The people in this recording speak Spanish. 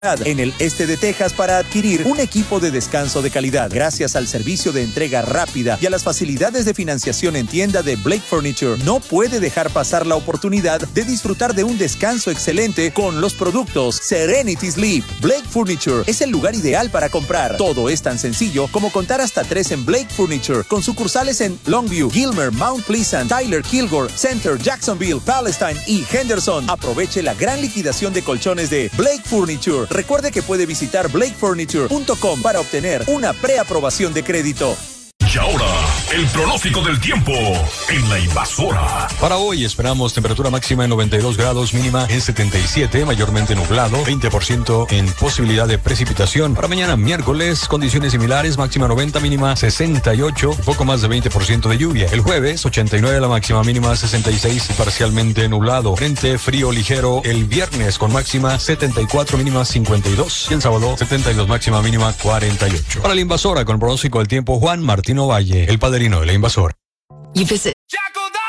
en el este de Texas para adquirir un equipo de descanso de calidad. Gracias al servicio de entrega rápida y a las facilidades de financiación en tienda de Blake Furniture, no puede dejar pasar la oportunidad de disfrutar de un descanso excelente con los productos Serenity Sleep. Blake Furniture es el lugar ideal para comprar. Todo es tan sencillo como contar hasta 3 en Blake Furniture, con sucursales en Longview, Gilmer, Mount Pleasant, Tyler, Kilgore, Center, Jacksonville, Palestine y Henderson. Aproveche la gran liquidación de colchones de Blake Furniture. Recuerde que puede visitar blakefurniture.com para obtener una preaprobación de crédito. Y ahora, el pronóstico del tiempo en La Invasora. Para hoy esperamos temperatura máxima en 92 grados, mínima en 77, mayormente nublado, 20% en posibilidad de precipitación. Para mañana miércoles, condiciones similares, máxima 90, mínima 68, poco más de 20% de lluvia. El jueves, 89 la máxima, mínima 66 y parcialmente nublado. Frente frío ligero el viernes con máxima 74, mínima 52. Y el sábado, 72 máxima, mínima 48. Para La Invasora, con pronóstico del tiempo, Juan Martino Valle, el padrino de La Invasora. You visit